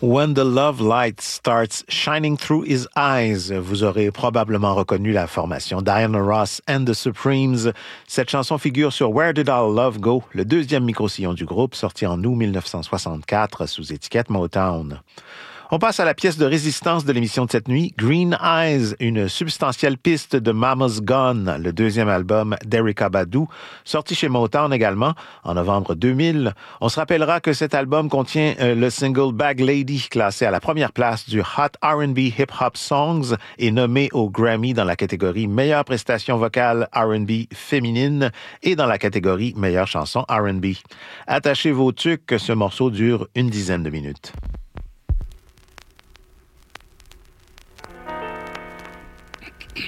When the Love Light Starts Shining Through His Eyes. Vous aurez probablement reconnu la formation Diana Ross and the Supremes. Cette chanson figure sur Where Did Our Love Go, le deuxième micro-sillon du groupe, sorti en août 1964 sous étiquette Motown. On passe à la pièce de résistance de l'émission de cette nuit, Green Eyes, une substantielle piste de Mama's Gone, le deuxième album d'Erykah Badu, sorti chez Motown également en novembre 2000. On se rappellera que cet album contient le single Bag Lady, classé à la première place du Hot R&B Hip Hop Songs et nommé au Grammy dans la catégorie Meilleure prestation vocale R&B féminine et dans la catégorie Meilleure chanson R&B. Attachez vos tuques, ce morceau dure une dizaine de minutes.